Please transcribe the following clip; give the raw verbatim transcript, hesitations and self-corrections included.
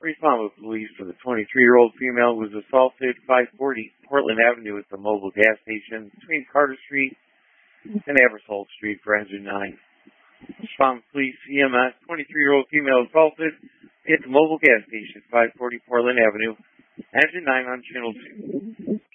Respond with police for the twenty-three-year-old female who was assaulted five forty Portland Avenue at the mobile gas station between Carter Street and Abersold Street for Engine nine. Respond with police, E M S, twenty-three-year-old female assaulted at the mobile gas station five forty Portland Avenue, Engine nine on Channel two.